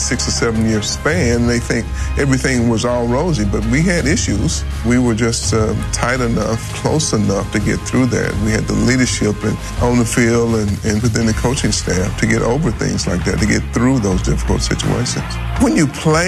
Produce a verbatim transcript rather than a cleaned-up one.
six or seven year span, they think everything was all rosy, but we had issues. We were just uh, tight enough, close enough to get through that. We had the leadership and on the field and, and within the coaching staff to get over things like that, to get through those difficult situations. When you play